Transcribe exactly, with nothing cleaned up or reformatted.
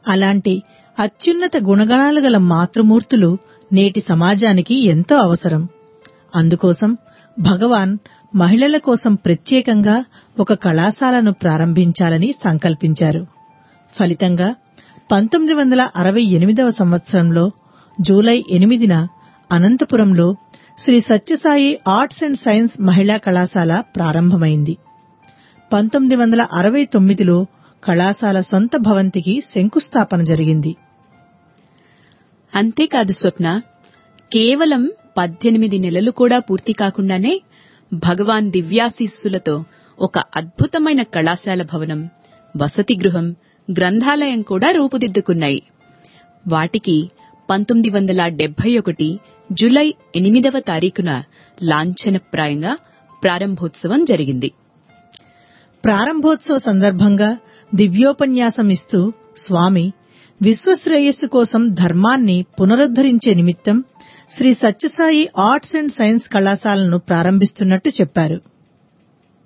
అలాంటి అత్యున్నత గుణగణాలు గల మాతృమూర్తులు నేటి సమాజానికి ఎంతో అవసరం. అందుకోసం భగవాన్ మహిళల కోసం ప్రత్యేకంగా ఒక కళాశాలను ప్రారంభించాలని సంకల్పించారు. ఫలితంగా పంతొమ్మిది వందల అరవై ఎనిమిదవ సంవత్సరంలో జూలై ఎనిమిదిన అనంతపురంలో Shri Sathya Sai arts and science మహిళా కళాశాల ప్రారంభమైంది. పంతొమ్మిది వందల అరవై తొమ్మిదిలో కళాశాల సొంత భవంతికి శంకుస్థాపన జరిగింది. అంతేకాదు స్వప్న, కేవలం పద్దెనిమిది నెలలు కూడా పూర్తి కాకుండానే భగవాన్ దివ్యాశీస్సులతో ఒక అద్భుతమైన కళాశాల భవనం, వసతి గృహం, గ్రంథాలయం కూడా రూపుదిద్దుకున్నాయి. వాటికి పంతొమ్మిది వందల డెబ్బై ఒకటి జులై ఎనిమిదవ తారీఖున లాంఛనప్రాయంగా ప్రారంభోత్సవం జరిగింది. ప్రారంభోత్సవ సందర్భంగా దివ్యోపన్యాసం ఇస్తూ స్వామి విశ్వశ్రేయస్సు కోసం ధర్మాన్ని పునరుద్ధరించే నిమిత్తం Shri Sathya Sai arts and science కళాశాలను ప్రారంభిస్తున్నట్టు చెప్పారు.